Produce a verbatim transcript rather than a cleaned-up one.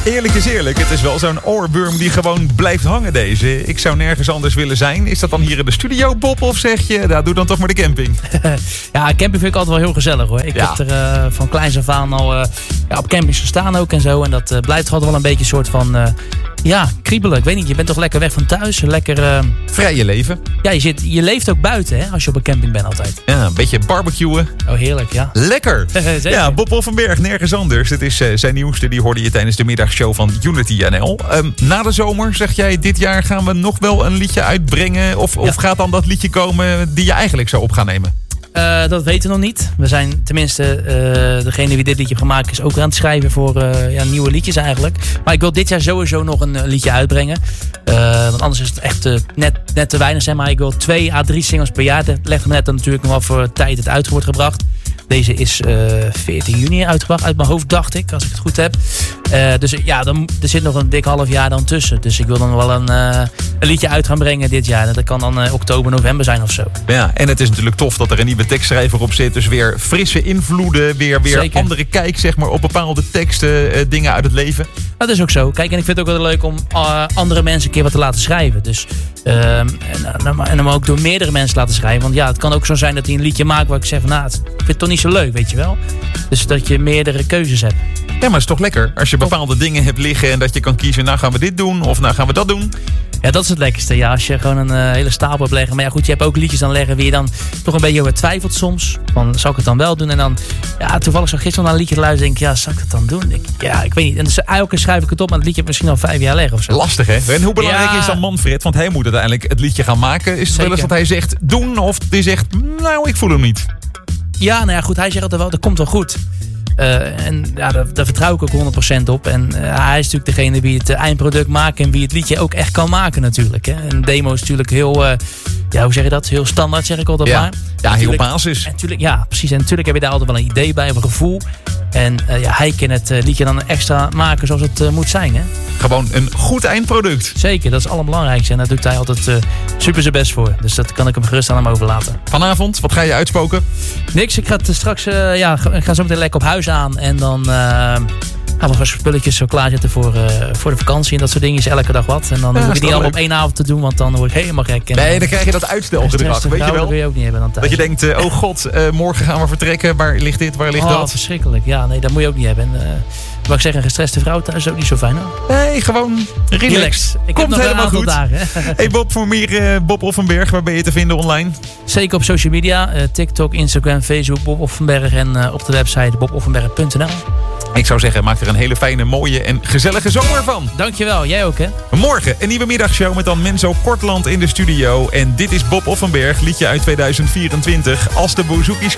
Eerlijk is eerlijk, het is wel zo'n oorworm die gewoon blijft hangen deze. Ik zou nergens anders willen zijn. Is dat dan hier in de studio, Bob? Of zeg je, nou, doe dan toch maar de camping? Ja, camping vind ik altijd wel heel gezellig hoor. Ik ja. heb er uh, van kleins af aan al uh, ja, op campings gestaan ook en zo. En dat uh, blijft altijd wel een beetje een soort van... Uh, Ja, kriebelen. Ik weet niet, je bent toch lekker weg van thuis. Lekker... Uh... Vrije leven. Ja, je, zit, je leeft ook buiten hè, als je op een camping bent altijd. Ja, een beetje barbecuen. Oh, heerlijk, ja. Lekker. Ja, Bob Offenberg, nergens anders. Dit is uh, zijn nieuwste, die hoorde je tijdens de middagshow van Unity N L. Um, na de zomer, zeg jij, dit jaar gaan we nog wel een liedje uitbrengen? Of, ja. of gaat dan dat liedje komen die je eigenlijk zou op gaan nemen? Uh, dat weten we nog niet. We zijn tenminste, uh, degene die dit liedje heeft gemaakt is ook aan het schrijven voor uh, ja, nieuwe liedjes eigenlijk. Maar ik wil dit jaar sowieso nog een uh, liedje uitbrengen. Uh, want anders is het echt uh, net, net te weinig zijn. Maar ik wil twee à drie singles per jaar. Dat legt me net dan natuurlijk nog wel voor tijd het uit wordt gebracht. Deze is uh, veertien juni uitgebracht. Uit mijn hoofd dacht ik, als ik het goed heb. Uh, dus ja, dan, er zit nog een dik half jaar dan tussen. Dus ik wil dan wel een, uh, een liedje uit gaan brengen dit jaar. Dat kan dan uh, oktober, november zijn of zo. Ja, en het is natuurlijk tof dat er een nieuwe tekstschrijver op zit. Dus weer frisse invloeden. Weer, weer andere kijk zeg maar, op bepaalde teksten. Uh, dingen uit het leven. Dat is ook zo. Kijk, en ik vind het ook wel leuk om uh, andere mensen een keer wat te laten schrijven. Dus, uh, en, uh, en dan ook door meerdere mensen laten schrijven. Want ja, het kan ook zo zijn dat hij een liedje maakt waar ik zeg van... Nou, ik vind het toch niet zo leuk, weet je wel. Dus dat je meerdere keuzes hebt. Ja, maar het is toch lekker als je bepaalde dingen hebt liggen en dat je kan kiezen, nou gaan we dit doen of nou gaan we dat doen. Ja, dat is het lekkerste. Ja, als je gewoon een uh, hele stapel hebt leggen. Maar ja, goed, je hebt ook liedjes dan leggen wie je dan toch een beetje over twijfelt soms. Van, zou ik het dan wel doen? En dan, ja, toevallig zou ik gisteren naar een liedje luisteren en denk ik, ja, zou ik het dan doen? Ik, ja, ik weet niet. En dus elke keer schrijf ik het op, maar het liedje heb misschien al vijf jaar liggen of zo. Lastig, hè? En hoe belangrijk ja. is dan Manfred? Want hij moet uiteindelijk het liedje gaan maken. Is het Zeker. wel eens dat hij zegt doen of hij zegt, nou, ik voel hem niet? Ja, nou ja, goed, hij zegt altijd wel, dat komt wel goed. Uh, en ja, daar, daar vertrouw ik ook honderd procent op. En uh, hij is natuurlijk degene die het uh, eindproduct maakt en wie het liedje ook echt kan maken natuurlijk. Hè. Een demo is natuurlijk heel, uh, ja, hoe zeg je dat? Heel standaard zeg ik altijd ja. maar. Ja, heel basis. En natuurlijk, ja, precies. En natuurlijk heb je daar altijd wel een idee bij of een gevoel. En uh, ja, hij kan het uh, liedje dan extra maken zoals het uh, moet zijn. Hè. Gewoon een goed eindproduct. Zeker, dat is het allerbelangrijkste. En daar doet hij altijd uh, super zijn best voor. Dus dat kan ik hem gerust aan hem overlaten. Vanavond, wat ga je uitspoken? Niks, ik ga het straks, uh, ja, ik ga zo meteen lekker op huis aan. En dan uh, gaan we wat spulletjes zo klaarzetten voor, uh, voor de vakantie. En dat soort dingen, elke dag wat. En dan ja, hoef ik niet allemaal op één avond te doen, want dan word ik helemaal gek. En nee, dan krijg je dat uitstelgedrag, weet je wel. Dat wil je ook niet hebben dan thuis. Dat je denkt, uh, oh god, uh, morgen gaan we vertrekken. Waar ligt dit, waar ligt oh, dat? Verschrikkelijk, ja. Nee, dat moet je ook niet hebben. En, uh, wat ik zeg, een gestreste vrouw thuis is ook niet zo fijn hoor. Nee, gewoon relax. relax. Ik Komt heb nog helemaal een goed. Dagen, hey Bob, voor meer uh, Bob Offenberg, waar ben je te vinden online? Zeker op social media. Uh, TikTok, Instagram, Facebook, Bob Offenberg. En uh, op de website bob offenberg punt n l. Ik zou zeggen, maak er een hele fijne, mooie en gezellige zomer van. Dankjewel, jij ook hè. Morgen een nieuwe middagshow met dan Menzo Kortland in de studio. En dit is Bob Offenberg, liedje uit tweeduizend vierentwintig. Als de bouzoukies